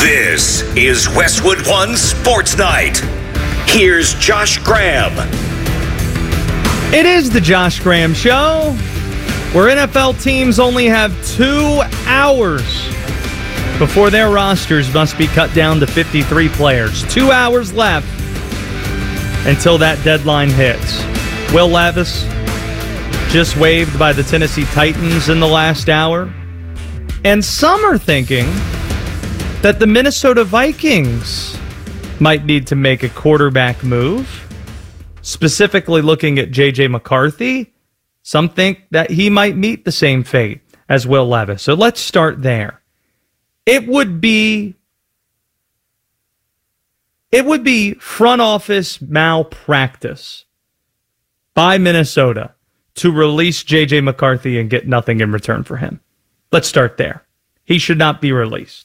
This is Westwood One Sports Night. Here's Josh Graham. It is the Josh Graham Show, where NFL teams only have 2 hours before their rosters must be cut down to 53 players. 2 hours left until that deadline hits. Will Levis just waived by the Tennessee Titans in the last hour. And some are thinking that the Minnesota Vikings might need to make a quarterback move, specifically looking at J.J. McCarthy. Some think that he might meet the same fate as Will Levis. So let's start there. It would be front office malpractice by Minnesota to release J.J. McCarthy and get nothing in return for him. Let's start there. He should not be released.